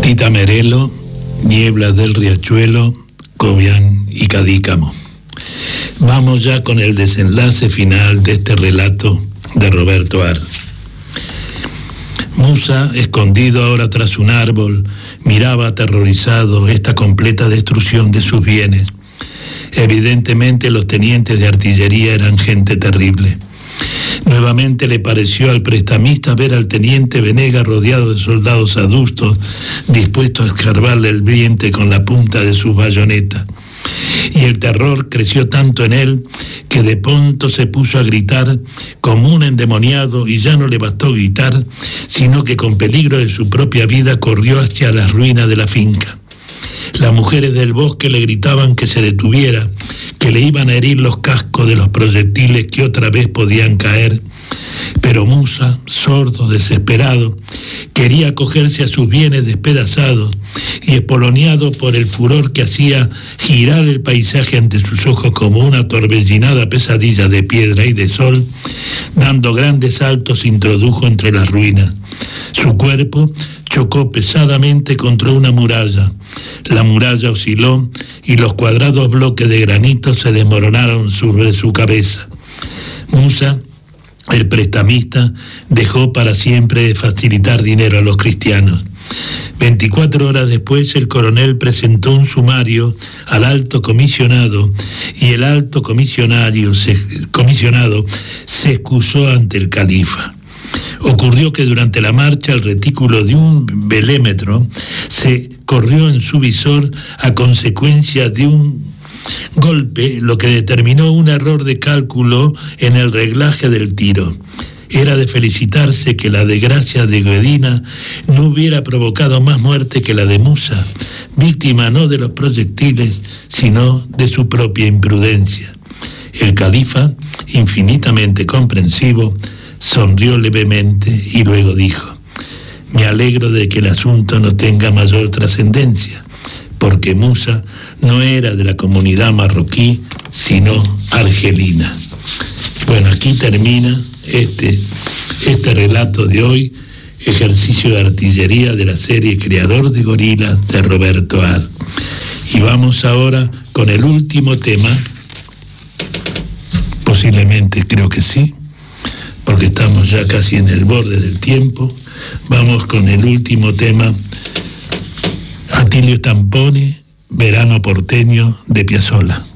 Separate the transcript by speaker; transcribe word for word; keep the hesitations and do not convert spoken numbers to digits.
Speaker 1: Tita Merelo, Nieblas del Riachuelo, Cobián y Cadícamo. Vamos ya con el desenlace final de este relato de Roberto Ar. Musa, escondido ahora tras un árbol, miraba aterrorizado esta completa destrucción de sus bienes. Evidentemente los tenientes de artillería eran gente terrible. Nuevamente le pareció al prestamista ver al teniente Venegas rodeado de soldados adustos, dispuestos a escarbarle el vientre con la punta de sus bayonetas. Y el terror creció tanto en él que de pronto se puso a gritar como un endemoniado, y ya no le bastó gritar, sino que con peligro de su propia vida corrió hacia las ruinas de la finca. Las mujeres del bosque le gritaban que se detuviera, que le iban a herir los cascos de los proyectiles que otra vez podían caer. Pero Musa, sordo, desesperado, quería acogerse a sus bienes despedazados y espoloneado por el furor que hacía girar el paisaje ante sus ojos como una torbellinada pesadilla de piedra y de sol, dando grandes saltos se introdujo entre las ruinas. Su cuerpo chocó pesadamente contra una muralla. La muralla osciló y los cuadrados bloques de granito se desmoronaron sobre su cabeza. Musa, el prestamista, dejó para siempre de facilitar dinero a los cristianos. Veinticuatro horas después, el coronel presentó un sumario al alto comisionado y el alto comisionario se, comisionado se excusó ante el califa. Ocurrió que durante la marcha el retículo de un velémetro se corrió en su visor a consecuencia de un golpe, lo que determinó un error de cálculo en el reglaje del tiro. Era de felicitarse que la desgracia de Guedina no hubiera provocado más muerte que la de Musa, víctima no de los proyectiles, sino de su propia imprudencia. El califa, infinitamente comprensivo, sonrió levemente y luego dijo: me alegro de que el asunto no tenga mayor trascendencia, porque Musa no era de la comunidad marroquí, sino argelina. Bueno, aquí termina este, este relato de hoy, ejercicio de artillería de la serie Creador de Gorilas de Roberto Ar. Y vamos ahora con el último tema, posiblemente creo que sí, porque estamos ya casi en el borde del tiempo. Vamos con el último tema, Atilio Stampone, Verano porteño, de Piazzolla.